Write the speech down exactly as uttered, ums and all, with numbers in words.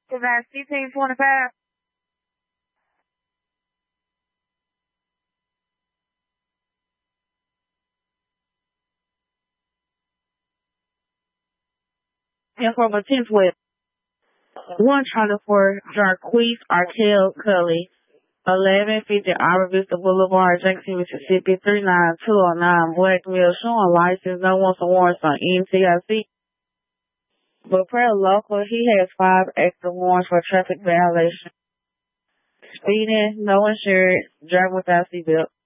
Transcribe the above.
That's fifteen twenty-five. And from a tenth web. One Charlie for Jarquise Arkel Cully, eleven fifty Arbor Vista Boulevard, Jackson, Mississippi, three nine two oh nine, Blackmail, showing license, no one some warrants on N T I C. But per local, he has five active warrants for traffic violation. Speeding, no insurance, driving without seatbelt.